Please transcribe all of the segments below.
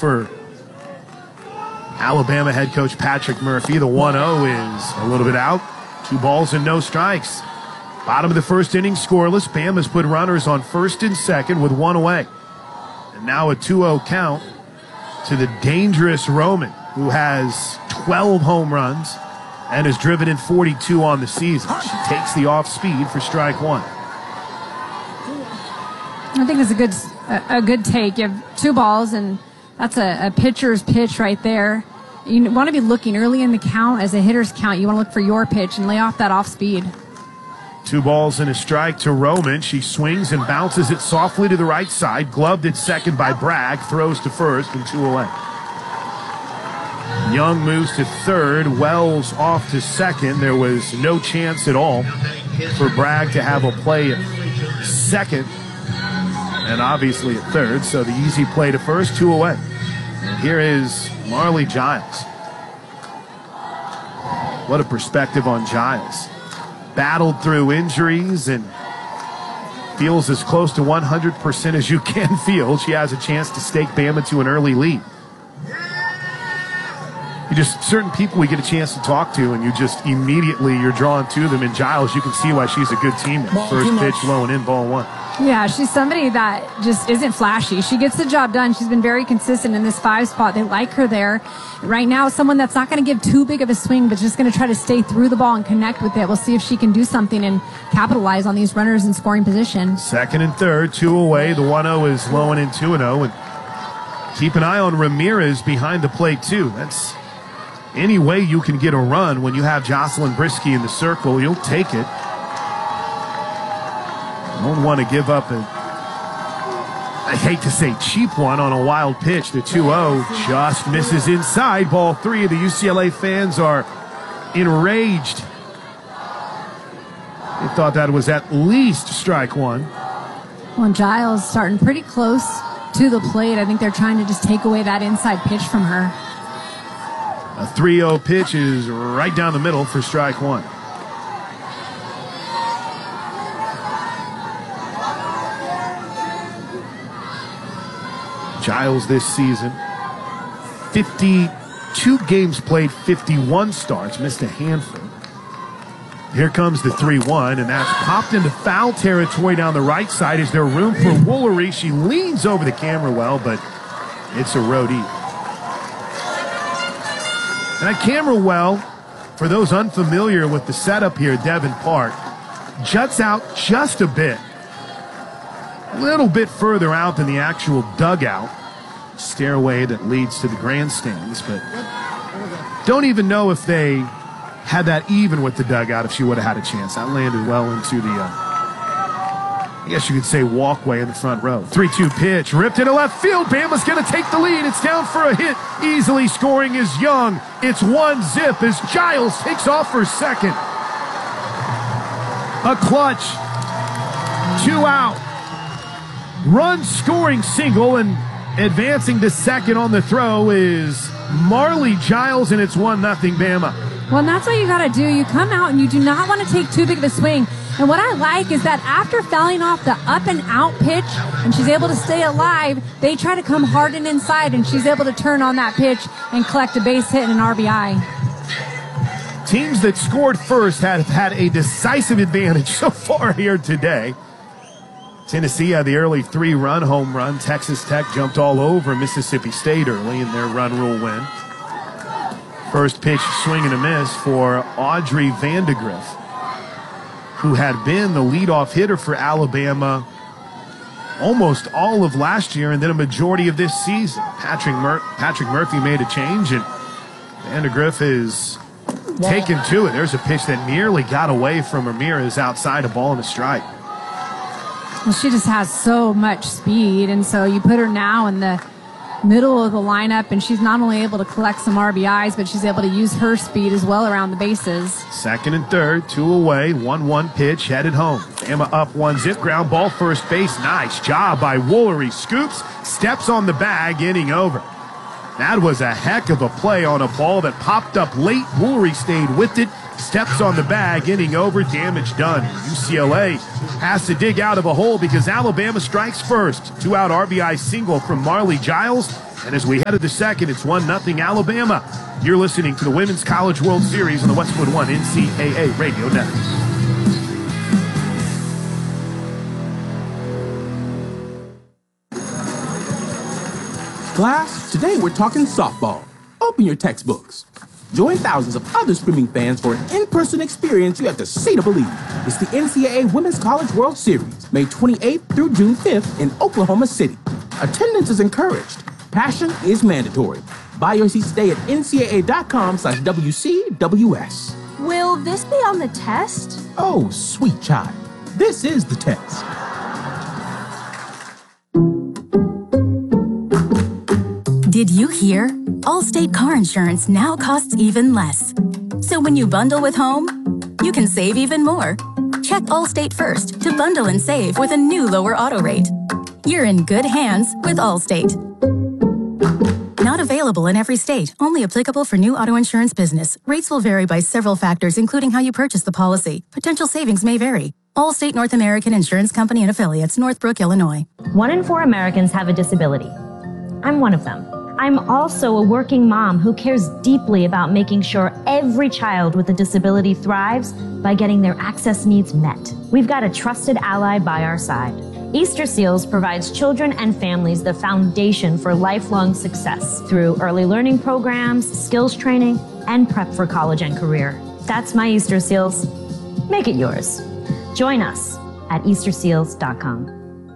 for Alabama head coach Patrick Murphy. The 1-0 is a little bit out. 2 balls and no strikes. Bottom of the first inning, scoreless. Bama's put runners on first and second with 1 away. And now a 2-0 count to the dangerous Roman, who has 12 home runs and has driven in 42 on the season. She takes the off speed for strike 1. I think it's a good take. You have 2 balls, and that's a pitcher's pitch right there. You want to be looking early in the count as a hitter's count. You want to look for your pitch and lay off that off speed. 2 balls and a strike to Roman. She swings and bounces it softly to the right side. Gloved at second by Bragg. Throws to first and 2 away. Young moves to third. Wells off to second. There was no chance at all for Bragg to have a play at second and obviously at third. So the easy play to first, 2 away. And here is Marlee Giles. What a perspective on Giles. Battled through injuries and feels as close to 100% as you can feel. She has a chance to stake Bama to an early lead. Certain people we get a chance to talk to, and you're drawn to them. And Giles, you can see why she's a good teammate. First pitch, low and in, ball 1. Yeah, she's somebody that just isn't flashy. She gets the job done. She's been very consistent in this 5 spot. They like her there. Right now, someone that's not going to give too big of a swing, but just going to try to stay through the ball and connect with it. We'll see if she can do something and capitalize on these runners in scoring position. Second and third, 2 away. The 1-0 is low and in, 2-0. And keep an eye on Ramirez behind the plate, too. That's any way you can get a run when you have Jocelyn Brisky in the circle, you'll take it. Don't want to give up I hate to say cheap one on a wild pitch. The 2-0 just misses inside. Ball 3. The UCLA fans are enraged. They thought that was at least strike 1. Well, Giles starting pretty close to the plate. I think they're trying to just take away that inside pitch from her. A 3-0 pitch is right down the middle for strike 1. Giles this season, 52 games played, 51 starts, missed a handful. Here comes the 3-1, and that's popped into foul territory down the right side. Is there room for Woolery? She leans over the camera well, but it's a roadie. And that camera well, for those unfamiliar with the setup here at Devon Park, juts out just a bit. A little bit further out than the actual dugout. Stairway that leads to the grandstands, but don't even know if they had that even with the dugout if she would have had a chance. That landed well into the, I guess you could say, walkway in the front row. 3-2 pitch, ripped into left field. Bama's going to take the lead. It's down for a hit. Easily scoring is Young. It's 1-0 as Giles takes off for second. A clutch. 2 out. Run scoring single, and advancing to second on the throw is Marlee Giles, and it's 1-0 Bama. Well, and that's what you got to do. You come out and you do not want to take too big of a swing. And what I like is that after fouling off the up and out pitch and she's able to stay alive, they try to come hard and inside, and she's able to turn on that pitch and collect a base hit and an RBI. Teams that scored first have had a decisive advantage so far here today. Tennessee had the early 3-run home run. Texas Tech jumped all over Mississippi State early in their run rule win. First pitch swing and a miss for Audrey Vandegrift, who had been the leadoff hitter for Alabama almost all of last year and then a majority of this season. Patrick Murphy made a change, and Vandegrift is taken to it. There's a pitch that nearly got away from Ramirez outside, a ball and a strike. Well, she just has so much speed, and so you put her now in the middle of the lineup, and she's not only able to collect some RBIs, but she's able to use her speed as well around the bases. Second and third, 2 away, 1-1 pitch, headed home. Bama up 1-0, ground ball, first base. Nice job by Woolery. Scoops, steps on the bag, inning over. That was a heck of a play on a ball that popped up late. Woolery stayed with it, Steps on the bag, inning over, damage done. UCLA has to dig out of a hole because Alabama strikes first. 2-out RBI single from Marley Giles. And as we head to the second, it's 1-0 Alabama. You're listening to the Women's College World Series on the Westwood One NCAA Radio Network. Class, today we're talking softball. Open your textbooks. Join thousands of other screaming fans for an in-person experience you have to see to believe. It's the NCAA Women's College World Series, May 28th through June 5th in Oklahoma City. Attendance is encouraged. Passion is mandatory. Buy your seats today at ncaa.com/WCWS. Will this be on the test? Oh, sweet child. This is the test. Did you hear? Allstate car insurance now costs even less. So when you bundle with home, you can save even more. Check Allstate first to bundle and save with a new lower auto rate. You're in good hands with Allstate. Not available in every state. Only applicable for new auto insurance business. Rates will vary by several factors, including how you purchase the policy. Potential savings may vary. Allstate North American Insurance Company and Affiliates, Northbrook, Illinois. 1 in 4 Americans have a disability. I'm one of them. I'm also a working mom who cares deeply about making sure every child with a disability thrives by getting their access needs met. We've got a trusted ally by our side. Easter Seals provides children and families the foundation for lifelong success through early learning programs, skills training, and prep for college and career. That's my Easter Seals. Make it yours. Join us at easterseals.com.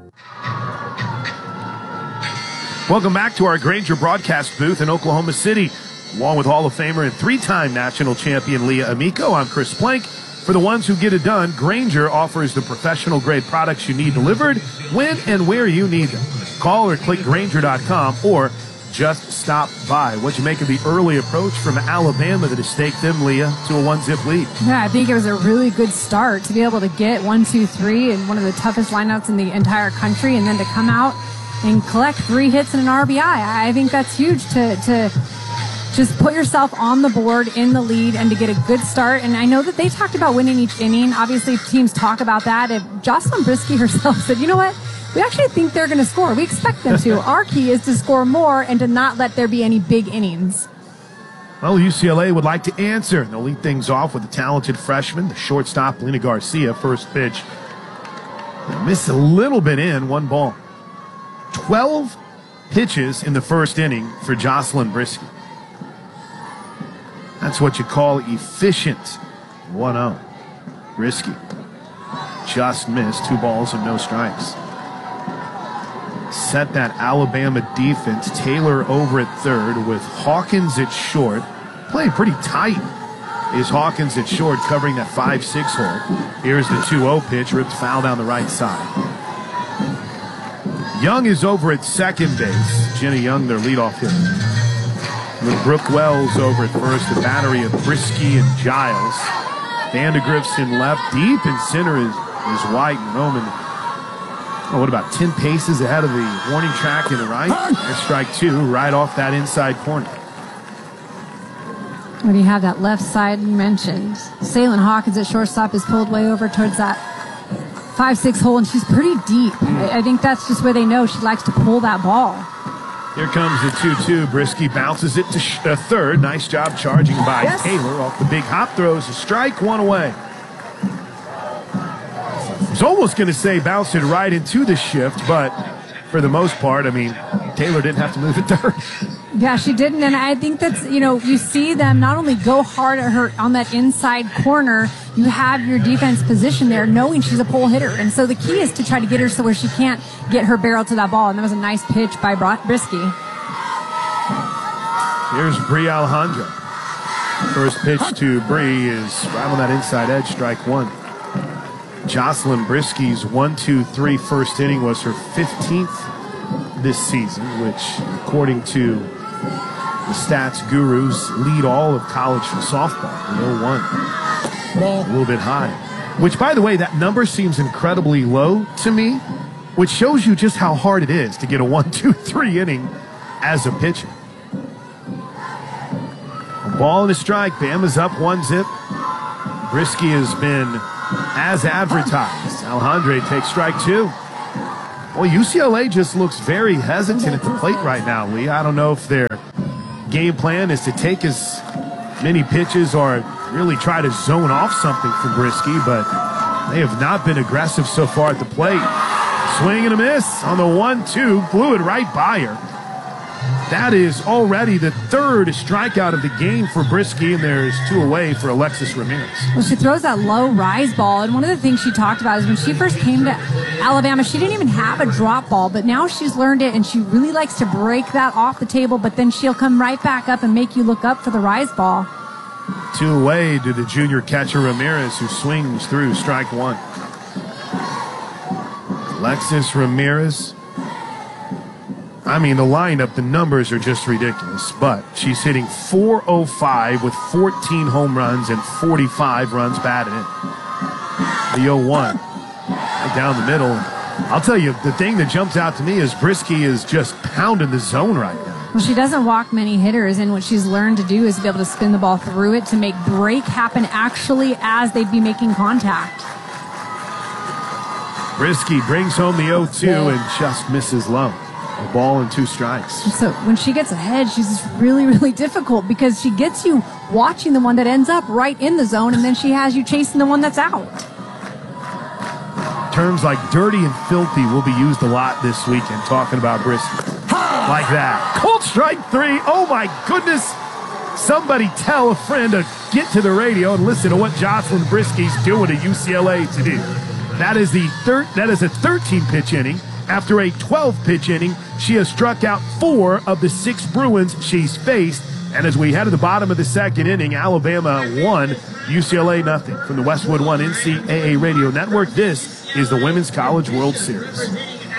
Welcome back to our Grainger broadcast booth in Oklahoma City. Along with Hall of Famer and 3-time national champion Leah Amico, I'm Chris Plank. For the ones who get it done, Grainger offers the professional-grade products you need delivered when and where you need them. Call or click Grainger.com or just stop by. What'd you make of the early approach from Alabama that has staked them, Leah, to a 1-zip lead? Yeah, I think it was a really good start to be able to get 1, 2, 3 in one of the toughest lineouts in the entire country, and then to come out and collect 3 hits and an RBI. I think that's huge to just put yourself on the board in the lead and to get a good start. And I know that they talked about winning each inning. Obviously, teams talk about that. And Jocelyn Brisky herself said, you know what? We actually think they're going to score. We expect them to. Our key is to score more and to not let there be any big innings. Well, UCLA would like to answer. They'll lead things off with a talented freshman, the shortstop, Lena Garcia. First pitch. Missed a little bit in, 1 ball. 12 pitches in the first inning for Jocelyn Brisky. That's what you call efficient. 1-0. Brisky just missed 2 balls and no strikes. Set that Alabama defense. Taylor over at third with Hawkins at short. Playing pretty tight is Hawkins at short, covering that 5-6 hole. Here's the 2-0 pitch, ripped foul down the right side. Young is over at second base. Jenny Young, their leadoff hitter. With Brooke Wells over at first, the battery of Brisky and Giles. Vandegrift's in left, deep in center is White and Roman. Oh, what about 10 paces ahead of the warning track in the right? There's strike 2 right off that inside corner. When you have that left side you mentioned, Salyn Hawkins at shortstop is pulled way over towards that 5-6 hole, and she's pretty deep. I think that's just where they know she likes to pull that ball. Here comes the 2-2. Brisky bounces it to third. Nice job charging by Taylor off the big hop, throws a strike, 1 away. I was almost going to say bounced it right into the shift, but for the most part, I mean, Taylor didn't have to move it third. Yeah, she didn't, and I think that's, you see them not only go hard at her on that inside corner, you have your defense position there knowing she's a pull hitter, and so the key is to try to get her so where she can't get her barrel to that ball, and that was a nice pitch by Brisky. Here's Bri Alejandro. First pitch to Bri is right on that inside edge, strike 1. Jocelyn Brisky's 1-2-3 first inning was her 15th this season, which, according to the stats gurus, lead all of college softball. 0-1. A little bit high. Which, by the way, that number seems incredibly low to me, which shows you just how hard it is to get a 1-2-3 inning as a pitcher. A ball and a strike. Bama's up 1-zip. Brisky has been as advertised. Alejandre takes strike 2. Well, UCLA just looks very hesitant at the plate right now, Lee. I don't know if their game plan is to take as many pitches or really try to zone off something from Brisky, but they have not been aggressive so far at the plate. Swing and a miss on the 1-2, blew it right by her. That is already the third strikeout of the game for Brisky, and there's 2 away for Alexis Ramirez. Well, she throws that low rise ball, and one of the things she talked about is when she first came to Alabama, she didn't even have a drop ball, but now she's learned it, and she really likes to break that off the table, but then she'll come right back up and make you look up for the rise ball. 2 away to the junior catcher Ramirez, who swings through strike 1. Alexis Ramirez. I mean, the lineup, the numbers are just ridiculous, but she's hitting .405 with 14 home runs and 45 runs batted in. The 0-1, right down the middle. I'll tell you, the thing that jumps out to me is Brisky is just pounding the zone right now. Well, she doesn't walk many hitters, and what she's learned to do is be able to spin the ball through it to make break happen actually as they'd be making contact. Brisky brings home the 0-2 and just misses low. A ball and 2 strikes. So when she gets ahead, she's just really, really difficult because she gets you watching the one that ends up right in the zone, and then she has you chasing the one that's out. Terms like dirty and filthy will be used a lot this weekend, talking about Brisky. Like that. Cold strike 3. Oh, my goodness. Somebody tell a friend to get to the radio and listen to what Jocelyn Brisky's doing at UCLA today. That is a 13-pitch inning. After a 12-pitch inning, she has struck out 4 of the 6 Bruins she's faced. And as we head to the bottom of the second inning, Alabama 1, UCLA nothing. From the Westwood One NCAA Radio Network, this is the Women's College World Series.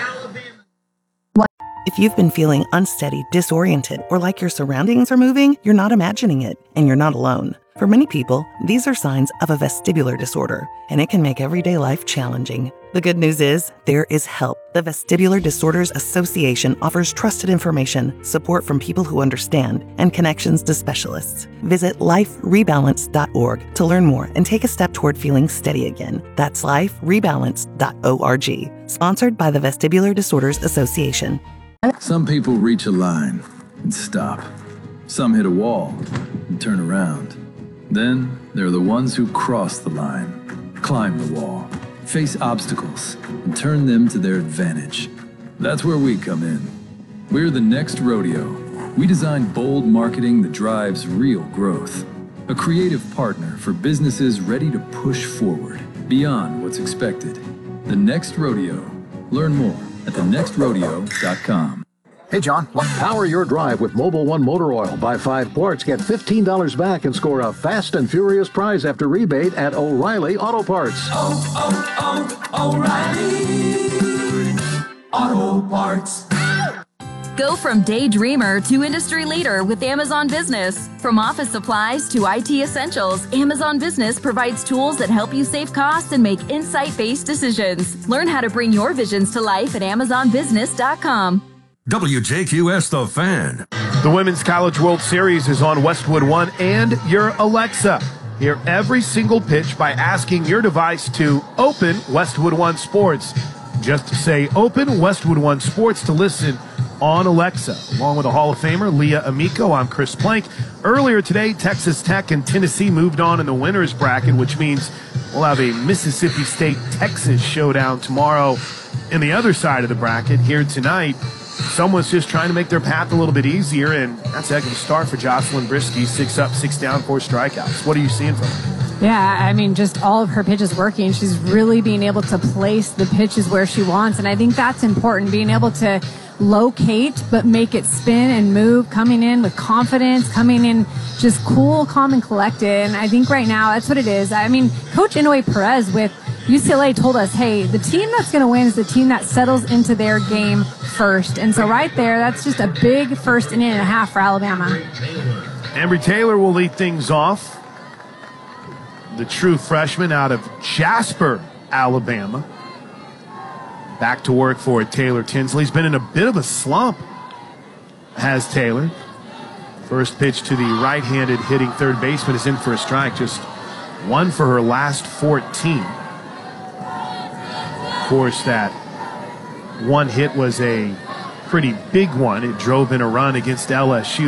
If you've been feeling unsteady, disoriented, or like your surroundings are moving, you're not imagining it, and you're not alone. For many people, these are signs of a vestibular disorder, and it can make everyday life challenging. The good news is, there is help. The Vestibular Disorders Association offers trusted information, support from people who understand, and connections to specialists. Visit liferebalance.org to learn more and take a step toward feeling steady again. That's liferebalance.org. Sponsored by the Vestibular Disorders Association. Some people reach a line and stop. Some hit a wall and turn around. Then there are the ones who cross the line, climb the wall, face obstacles, and turn them to their advantage. That's where we come in. We're the Next Rodeo. We design bold marketing that drives real growth. A creative partner for businesses ready to push forward, beyond what's expected. The Next Rodeo. Learn more at thenextrodeo.com. Hey, John. Power your drive with Mobil 1 Motor Oil. Buy 5 quarts, get $15 back, and score a fast and furious prize after rebate at O'Reilly Auto Parts. O'Reilly Auto Parts. Go from daydreamer to industry leader with Amazon Business. From office supplies to IT essentials, Amazon Business provides tools that help you save costs and make insight-based decisions. Learn how to bring your visions to life at AmazonBusiness.com. WJQS The Fan. The Women's College World Series is on Westwood One and your Alexa. Hear every single pitch by asking your device to open Westwood One Sports. Just say open Westwood One Sports to listen on Alexa. Along with the Hall of Famer, Leah Amico, I'm Chris Plank. Earlier today, Texas Tech and Tennessee moved on in the winner's bracket, which means we'll have a Mississippi State-Texas showdown tomorrow in the other side of the bracket. Here tonight, someone's just trying to make their path a little bit easier, and that's a heck of a start for Jocelyn Brisky. 6 up, 6 down, 4 strikeouts. What are you seeing from her? Yeah, I mean, just all of her pitches working. She's really being able to place the pitches where she wants, and I think that's important, being able to locate but make it spin and move, coming in with confidence, coming in just cool, calm, and collected. And I think right now that's what it is. I mean, Coach Inoue Perez with UCLA told us, hey, the team that's going to win is the team that settles into their game first. And so right there, that's just a big first inning and a half for Alabama. Embry Taylor will lead things off. The true freshman out of Jasper, Alabama. Back to work for Taylor Tinsley's been in a bit of a slump, has Taylor. First pitch to the right-handed hitting third baseman is in for a strike. Just 1 for her last 14. Of course, that one hit was a pretty big one. It drove in a run against LSU.